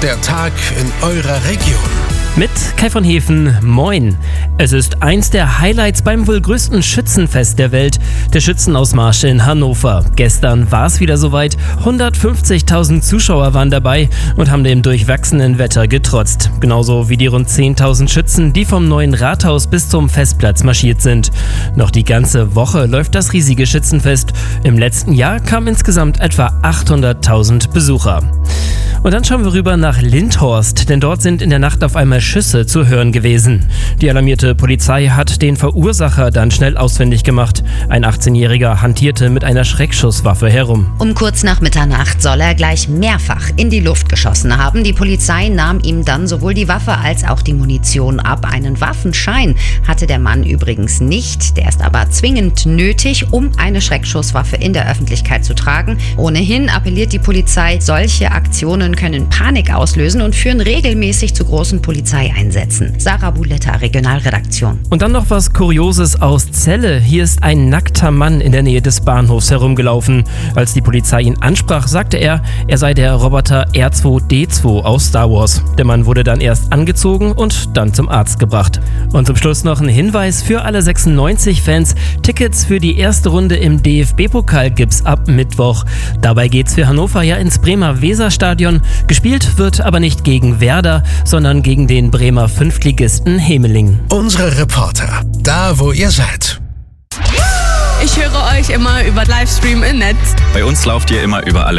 Der Tag in eurer Region. Mit Kai von Hefen, moin. Es ist eins der Highlights beim wohl größten Schützenfest der Welt, der Schützenausmarsch in Hannover. Gestern war es wieder soweit, 150.000 Zuschauer waren dabei und haben dem durchwachsenen Wetter getrotzt. Genauso wie die rund 10.000 Schützen, die vom neuen Rathaus bis zum Festplatz marschiert sind. Noch die ganze Woche läuft das riesige Schützenfest. Im letzten Jahr kamen insgesamt etwa 800.000 Besucher. Und dann schauen wir rüber nach Lindhorst, denn dort sind in der Nacht auf einmal Schüsse zu hören gewesen. Die alarmierte Polizei hat den Verursacher dann schnell ausfindig gemacht. Ein 18-Jähriger hantierte mit einer Schreckschusswaffe herum. Um kurz nach Mitternacht soll er gleich mehrfach in die Luft geschossen haben. Die Polizei nahm ihm dann sowohl die Waffe als auch die Munition ab. Einen Waffenschein hatte der Mann übrigens nicht. Der ist aber zwingend nötig, um eine Schreckschusswaffe in der Öffentlichkeit zu tragen. Ohnehin appelliert die Polizei, solche Aktionen können Panik auslösen und führen regelmäßig zu großen Polizeieinsätzen. Sarah Buletta, Regionalredaktion. Und dann noch was Kurioses aus Celle. Hier ist ein nackter Mann in der Nähe des Bahnhofs herumgelaufen. Als die Polizei ihn ansprach, sagte er sei der Roboter R2-D2 aus Star Wars. Der Mann wurde dann erst angezogen und dann zum Arzt gebracht. Und zum Schluss noch ein Hinweis für alle 96-Fans. Tickets für die erste Runde im DFB-Pokal gibt's ab Mittwoch. Dabei geht's für Hannover ja ins Bremer Weserstadion. Gespielt wird aber nicht gegen Werder, sondern gegen den Bremer Fünftligisten Hemeling. Unsere Reporter, da wo ihr seid. Ich höre euch immer über Livestream im Netz. Bei uns lauft ihr immer über alle